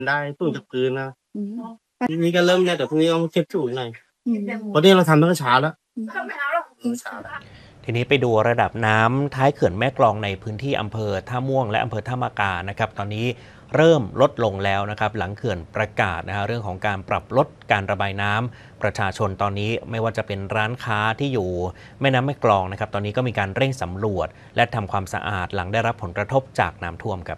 ได้ตู้จากพื้นนะอืมทีนี้ก็เริ่มเนี่ยแต่พรุ่งนี้ต้องเช็ดถูหน่อยอืมเพราะนี่เราทำตั้งแต่เช้าแล้วอืมเช้าแล้วทีนี้ไปดูระดับน้ำท้ายเขื่อนแม่กลองในพื้นที่อำเภอท่าม่วงและอำเภอท่ามากานะครับตอนนี้เริ่มลดลงแล้วนะครับหลังเขื่อนประกาศนะฮะเรื่องของการปรับลดการระบายน้ำประชาชนตอนนี้ไม่ว่าจะเป็นร้านค้าที่อยู่แม่น้ำแม่กลองนะครับตอนนี้ก็มีการเร่งสำรวจและทำความสะอาดหลังได้รับผลกระทบจากน้ำท่วมครับ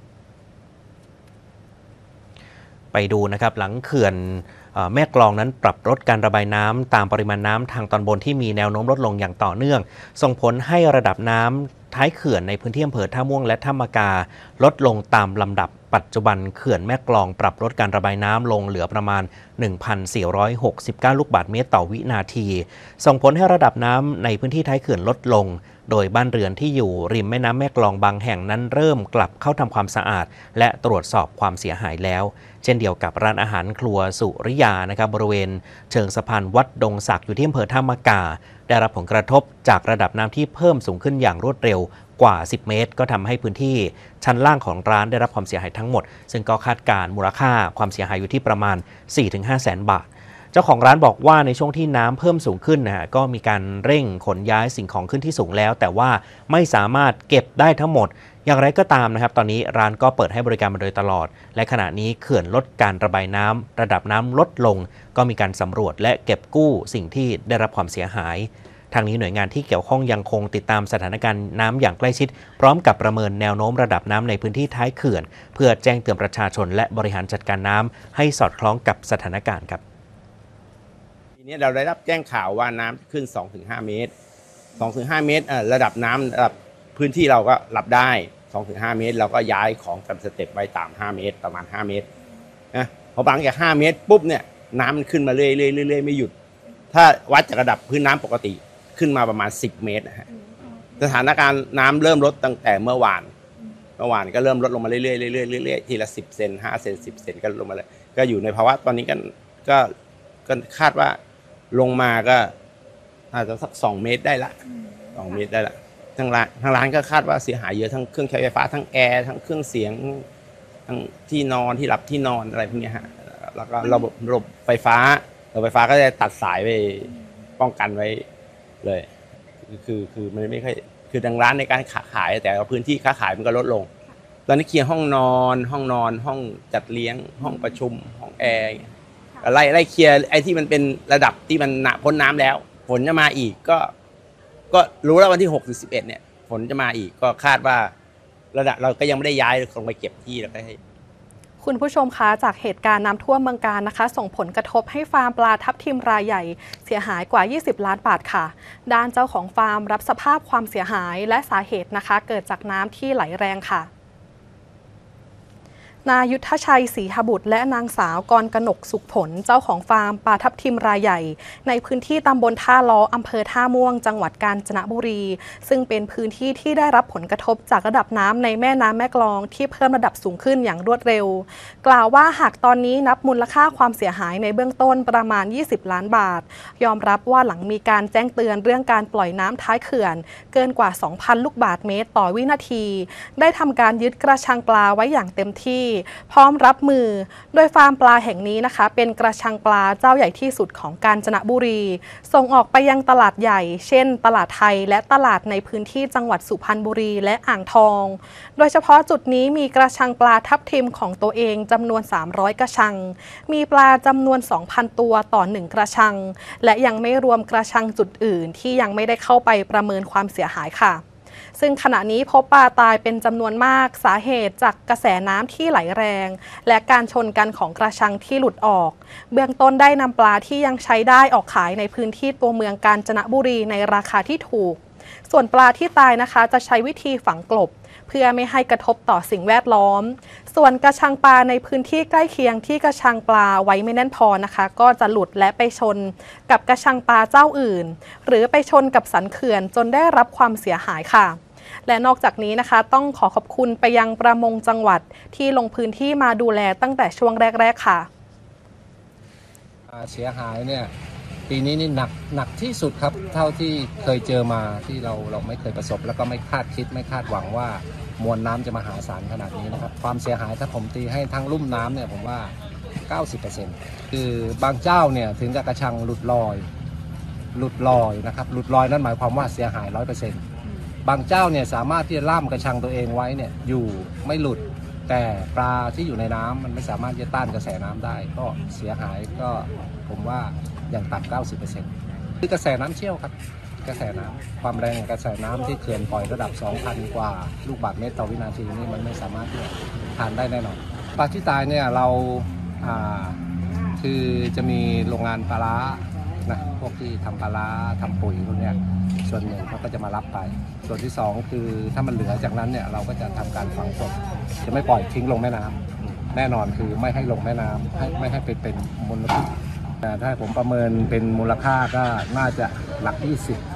ไปดูนะครับหลังเขื่อนแม่กลองนั้นปรับลดการระบายน้ำตามปริมาณน้ำทางตอนบนที่มีแนวโน้มลดลงอย่างต่อเนื่องส่งผลให้ระดับน้ำท้ายเขื่อนในพื้นที่อำเภอท่าม่วงและท่ามากาลดลงตามลำดับปัจจุบันเขื่อนแม่กลองปรับลดการระบายน้ำลงเหลือประมาณ 1,469 ลูกบาศก์เมตรต่อวินาทีส่งผลให้ระดับน้ำในพื้นที่ท้ายเขื่อนลดลงโดยบ้านเรือนที่อยู่ริมแม่น้ำแม่กลองบางแห่งนั้นเริ่มกลับเข้าทำความสะอาดและตรวจสอบความเสียหายแล้วเช่นเดียวกับร้านอาหารครัวสุริยานะครับบริเวณเชิงสะพานวัดดงสักอยู่ที่อำเภอท่ามากาได้รับผลกระทบจากระดับน้ำที่เพิ่มสูงขึ้นอย่างรวดเร็วกว่า 10 เมตรก็ทำให้พื้นที่ชั้นล่างของร้านได้รับความเสียหายทั้งหมดซึ่งก็คาดการมูลค่าความเสียหายอยู่ที่ประมาณ 4-5 แสนบาทเจ้าของร้านบอกว่าในช่วงที่น้ำเพิ่มสูงขึ้นนะฮะก็มีการเร่งขนย้ายสิ่งของขึ้นที่สูงแล้วแต่ว่าไม่สามารถเก็บได้ทั้งหมดอย่างไรก็ตามนะครับตอนนี้ร้านก็เปิดให้บริการมาโดยตลอดและขณะนี้เขื่อนลดการระบายน้ำระดับน้ำลดลงก็มีการสำรวจและเก็บกู้สิ่งที่ได้รับความเสียหายทางนี้หน่วยงานที่เกี่ยวข้องยังคงติดตามสถานการณ์น้ำอย่างใกล้ชิดพร้อมกับประเมินแนวโน้มระดับน้ำในพื้นที่ท้ายเขื่อนเพื่อแจ้งเตือนประชาชนและบริหารจัดการน้ำให้สอดคล้องกับสถานการณ์ครับทีนี้เราได้รับแจ้งข่าวว่าน้ำขึ้น 2-5 เมตร 2-5 เมตรระดับน้ำระดับพื้นที่เราก็รับได้ 2-5 เมตรเราก็ย้ายของตามสเต็ปไว้ตาม 5 เมตรประมาณ 5 เมตรนะพอหลังจาก 5 เมตรปุ๊บเนี่ยน้ำมันขึ้นมาเรื่อยๆไม่หยุดถ้าวัดจากระดับพื้นน้ำปกติขึ้นมาประมาณ 10 เมตรนะฮะสถานการณ์น้ำเริ่มลดตั้งแต่เมื่อวานก็เริ่มลดลงมาเรื่อยๆทีละ10 เซน5 เซน10 เซนก็ลงมาเลยก็อยู่ในภาวะตอนนี้ก็คาดว่าลงมาก็อาจจะสัก2 เมตรได้ละ2 เมตรได้ละทางร้านก็คาดว่าเสียหายเยอะทั้งเครื่องใช้ไฟฟ้าทั้งแอร์ทั้งเครื่องเสียงทั้งที่นอนที่หลับที่นอนอะไรพวกนี้ฮะแล้วก็ระบบไฟฟ้าก็จะตัดสายไปป้องกันไว้เลยคือมันไม่ค่อยคือทางร้านในการขายแต่พื้นที่ค้าขายมันก็ลดลงตอนนี้เคลียร์ห้องนอนห้องจัดเลี้ยงห้องประชุมห้องแอร์ไล่เคลียร์ไอ้ที่มันเป็นระดับที่มันพ้นน้ำแล้วฝนจะมาอีกก็รู้แล้ววันที่6-11เนี่ยฝนจะมาอีกก็คาดว่าระดับเราก็ยังไม่ได้ย้ายลงไปเก็บที่แล้วก็ให้คุณผู้ชมคะจากเหตุการณ์น้ำท่วมเมืองกาญนะคะส่งผลกระทบให้ฟาร์มปลาทับทิมรายใหญ่เสียหายกว่า20 ล้านบาทค่ะด้านเจ้าของฟาร์มรับสภาพความเสียหายและสาเหตุนะคะเกิดจากน้ำที่ไหลแรงค่ะนายุทธชัยศรีหบุตรและนางสาวกรกนกสุขผลเจ้าของฟาร์มปลาทับทิมรายใหญ่ในพื้นที่ตำบลท่าล้ออำเภอท่าม่วงจังหวัดกาญจนบุรีซึ่งเป็นพื้นที่ที่ได้รับผลกระทบจากระดับน้ำในแม่น้ำแม่กลองที่เพิ่มระดับสูงขึ้นอย่างรวดเร็วกล่าวว่าหากตอนนี้นับมูลค่าความเสียหายในเบื้องต้นประมาณ20 ล้านบาทยอมรับว่าหลังมีการแจ้งเตือนเรื่องการปล่อยน้ำท้ายเขื่อนเกินกว่า 2,000 ลูกบาศก์เมตรต่อวินาทีได้ทำการยึดกระชังปลาไว้อย่างเต็มที่พร้อมรับมือโดยฟาร์มปลาแห่งนี้นะคะเป็นกระชังปลาเจ้าใหญ่ที่สุดของกาญจนบุรีส่งออกไปยังตลาดใหญ่เช่นตลาดไทยและตลาดในพื้นที่จังหวัดสุพรรณบุรีและอ่างทองโดยเฉพาะจุดนี้มีกระชังปลาทับทิมของตัวเองจำนวน300 กระชังมีปลาจำนวน 2,000 ตัวต่อ1กระชังและยังไม่รวมกระชังจุดอื่นที่ยังไม่ได้เข้าไปประเมินความเสียหายค่ะซึ่งขณะนี้พบปลาตายเป็นจำนวนมากสาเหตุจากกระแสน้ำที่ไหลแรงและการชนกันของกระชังที่หลุดออกเบื้องต้นได้นำปลาที่ยังใช้ได้ออกขายในพื้นที่ตัวเมืองกาญจนบุรีในราคาที่ถูกส่วนปลาที่ตายนะคะจะใช้วิธีฝังกลบเพื่อไม่ให้กระทบต่อสิ่งแวดล้อมส่วนกระชังปลาในพื้นที่ใกล้เคียงที่กระชังปลาไว้ไม่แน่นพอนะคะก็จะหลุดและไปชนกับกระชังปลาเจ้าอื่นหรือไปชนกับสันเขื่อนจนได้รับความเสียหายค่ะและนอกจากนี้นะคะต้องขอขอบคุณไปยังประมงจังหวัดที่ลงพื้นที่มาดูแลตั้งแต่ช่วงแรกๆค่ะเสียหายเนี่ยปีนี้นี่หนักที่สุดครับเท่าที่เคยเจอมาที่เราไม่เคยประสบแล้วก็ไม่คาดคิดไม่คาดหวังว่ามวลน้ำจะมหาศาลขนาดนี้นะครับความเสียหายถ้าผมตีให้ทั้งลุ่มน้ำเนี่ยผมว่า 90%คือบางเจ้าเนี่ยถึงกับกระชังหลุดลอยนะครับหลุดลอยนั่นหมายความว่าเสียหาย 100%บางเจ้าเนี่ยสามารถที่จะล่ามกระชังตัวเองไว้เนี่ยอยู่ไม่หลุดแต่ปลาที่อยู่ในน้ำมันไม่สามารถจะต้านกระแสน้ำได้ก็เสียหายก็ผมว่าอย่างต่ำ 90%คือกระแสน้ำเชี่ยวครับกระแสน้ำความแรงของกระแสน้ำที่เขื่อนปล่อยระดับ 2,000 กว่าลูกบาศก์เมตรต่อวินาทีนี่มันไม่สามารถที่จะทานได้แน่นอนปลาที่ตายเนี่ยเราคือจะมีโรงงานปลาร้านะพวกที่ทำปลาร้าทำปุ๋ยพวกเนี้ยส่วนหนึ่งเขาก็จะมารับไปส่วนที่สองคือถ้ามันเหลือจากนั้นเนี่ยเราก็จะทำการฝังกลบจะไม่ปล่อยทิ้งลงแม่น้ำแน่นอนคือไม่ให้ลงแม่น้ำไม่ให้เป็นมลพิษแต่ถ้าผมประเมินเป็นมูลค่าก็น่าจะหลัก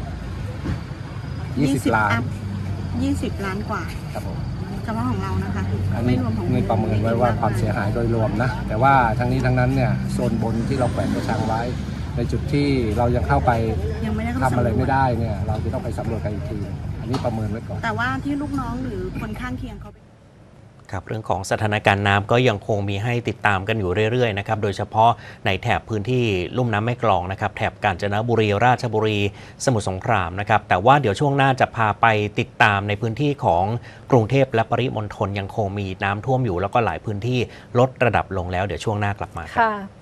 20 ล้าน 20 ล้านกว่าครับผมเฉพาะของเรานะคะอันไม่นี้รวมของเงินประเมินไว้ว่าความเสียหายโดยรวมนะแต่ว่าทั้งนี้ทั้งนั้นเนี่ยโซนบนที่เราแขวนกระชังไว้ในจุดที่เรายังเข้าไปยังไม่ได้ทำอะไรไม่ได้เนี่ยเราจะต้องไปสำรวจกันอีกทีอันนี้ประเมินไว้ก่อนแต่ว่าที่ลูกน้องหรือคนข้างเคียงเขาครับเรื่องของสถานการณ์น้ำก็ยังคงมีให้ติดตามกันอยู่เรื่อยๆนะครับโดยเฉพาะในแถบพื้นที่ลุ่มน้ำแม่กลองนะครับแถบกาญจนบุรีราชบุรีสมุทรสงครามนะครับแต่ว่าเดี๋ยวช่วงหน้าจะพาไปติดตามในพื้นที่ของกรุงเทพและปริมณฑลยังคงมีน้ำท่วมอยู่แล้วก็หลายพื้นที่ลดระดับลงแล้วเดี๋ยวช่วงหน้ากลับมาครับค่ะ